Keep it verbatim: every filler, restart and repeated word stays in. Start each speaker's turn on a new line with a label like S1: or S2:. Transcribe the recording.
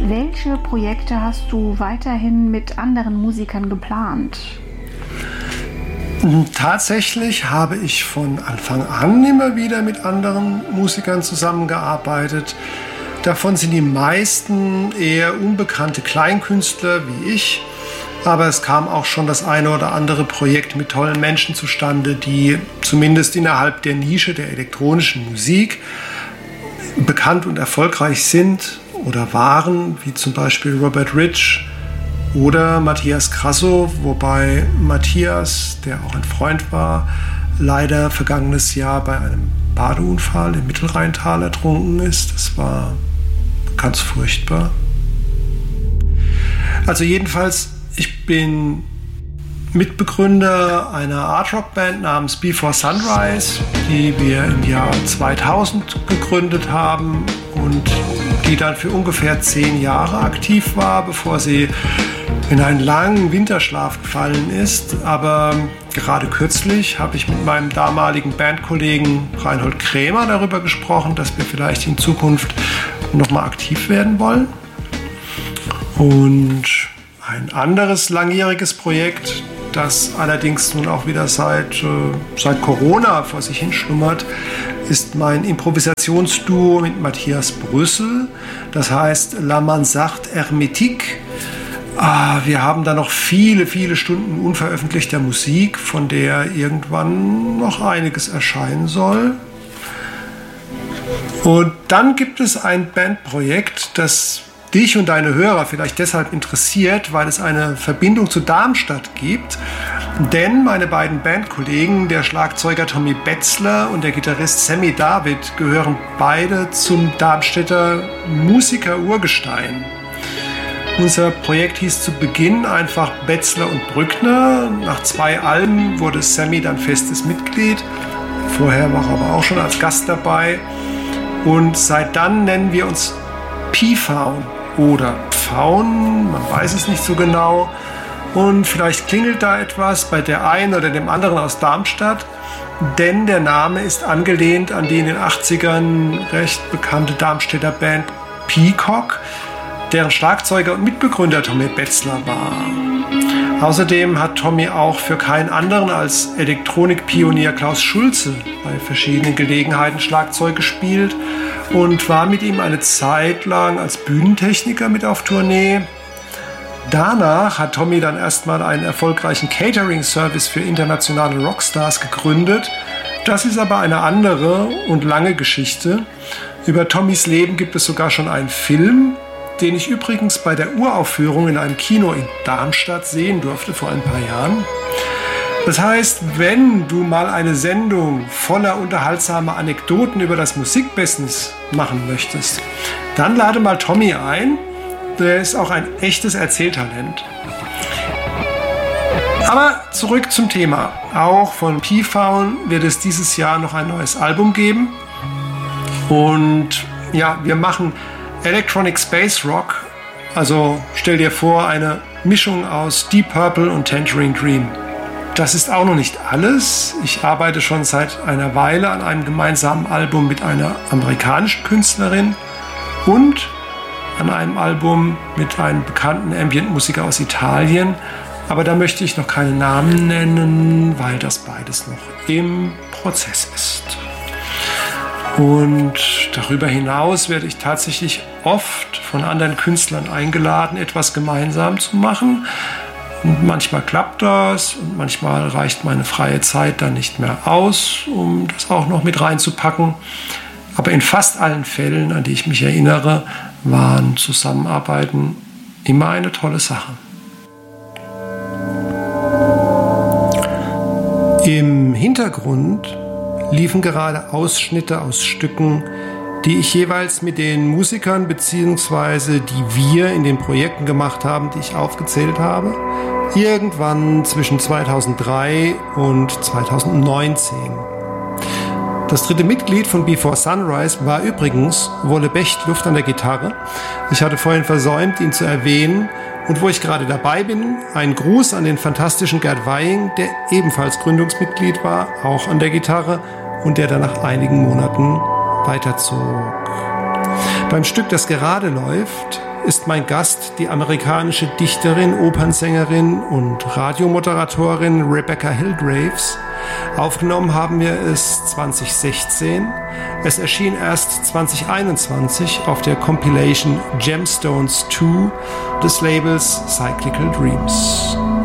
S1: Welche Projekte hast du weiterhin mit anderen Musikern geplant?
S2: Tatsächlich habe ich von Anfang an immer wieder mit anderen Musikern zusammengearbeitet. Davon sind die meisten eher unbekannte Kleinkünstler wie ich. Aber es kam auch schon das eine oder andere Projekt mit tollen Menschen zustande, die zumindest innerhalb der Nische der elektronischen Musik bekannt und erfolgreich sind oder waren, wie zum Beispiel Robert Rich oder Matthias Krasso, wobei Matthias, der auch ein Freund war, leider vergangenes Jahr bei einem Badeunfall im Mittelrheintal ertrunken ist. Das war ganz furchtbar. Also jedenfalls, ich bin Mitbegründer einer Art-Rock-Band namens Before Sunrise, die wir im Jahr zweitausend gegründet haben und die dann für ungefähr zehn Jahre aktiv war, bevor sie in einen langen Winterschlaf gefallen ist. Aber gerade kürzlich habe ich mit meinem damaligen Bandkollegen Reinhold Krämer darüber gesprochen, dass wir vielleicht in Zukunft nochmal aktiv werden wollen. Und ein anderes langjähriges Projekt, das allerdings nun auch wieder seit, äh, seit Corona vor sich hinschlummert, ist mein Improvisationsduo mit Matthias Brüssel. Das heißt La Mansarde Hermétique. Ah, wir haben da noch viele, viele Stunden unveröffentlichter Musik, von der irgendwann noch einiges erscheinen soll. Und dann gibt es ein Bandprojekt, das dich und deine Hörer vielleicht deshalb interessiert, weil es eine Verbindung zu Darmstadt gibt. Denn meine beiden Bandkollegen, der Schlagzeuger Tommy Betzler und der Gitarrist Sammy David, gehören beide zum Darmstädter Musiker-Urgestein. Unser Projekt hieß zu Beginn einfach Betzler und Brückner. Nach zwei Alben wurde Sammy dann festes Mitglied. Vorher war er aber auch schon als Gast dabei. Und seit dann nennen wir uns P-Faun oder Pfauen, man weiß es nicht so genau. Und vielleicht klingelt da etwas bei der einen oder dem anderen aus Darmstadt, denn der Name ist angelehnt an die in den achtzigern recht bekannte Darmstädter Band Peacock, deren Schlagzeuger und Mitbegründer Tommy Betzler war. Außerdem hat Tommy auch für keinen anderen als Elektronikpionier Klaus Schulze bei verschiedenen Gelegenheiten Schlagzeug gespielt und war mit ihm eine Zeit lang als Bühnentechniker mit auf Tournee. Danach hat Tommy dann erstmal einen erfolgreichen Catering-Service für internationale Rockstars gegründet. Das ist aber eine andere und lange Geschichte. Über Tommys Leben gibt es sogar schon einen Film, den ich übrigens bei der Uraufführung in einem Kino in Darmstadt sehen durfte vor ein paar Jahren. Das heißt, wenn du mal eine Sendung voller unterhaltsamer Anekdoten über das Musikbusiness machen möchtest, dann lade mal Tommy ein. Der ist auch ein echtes Erzähltalent. Aber zurück zum Thema. Auch von P-Faun wird es dieses Jahr noch ein neues Album geben. Und ja, wir machen Electronic Space Rock. Also stell dir vor, eine Mischung aus Deep Purple und Tangerine Dream. Das ist auch noch nicht alles. Ich arbeite schon seit einer Weile an einem gemeinsamen Album mit einer amerikanischen Künstlerin und an einem Album mit einem bekannten Ambient-Musiker aus Italien. Aber da möchte ich noch keine Namen nennen, weil das beides noch im Prozess ist. Und darüber hinaus werde ich tatsächlich oft von anderen Künstlern eingeladen, etwas gemeinsam zu machen. Und manchmal klappt das und manchmal reicht meine freie Zeit dann nicht mehr aus, um das auch noch mit reinzupacken. Aber in fast allen Fällen, an die ich mich erinnere, waren Zusammenarbeiten immer eine tolle Sache. Im Hintergrund liefen gerade Ausschnitte aus Stücken, die ich jeweils mit den Musikern bzw. die wir in den Projekten gemacht haben, die ich aufgezählt habe, irgendwann zwischen zweitausenddrei und zweitausendneunzehn. Das dritte Mitglied von Before Sunrise war übrigens Wolle Bechtluft an der Gitarre. Ich hatte vorhin versäumt, ihn zu erwähnen. Und wo ich gerade dabei bin, ein Gruß an den fantastischen Gerd Weying, der ebenfalls Gründungsmitglied war, auch an der Gitarre und der dann nach einigen Monaten weiterzog. Beim Stück, das gerade läuft, ist mein Gast die amerikanische Dichterin, Opernsängerin und Radiomoderatorin Rebecca Hillgraves. Aufgenommen haben wir es zwanzig sechzehn. Es erschien erst zwanzig einundzwanzig auf der Compilation Gemstones zwei des Labels Cyclical Dreams.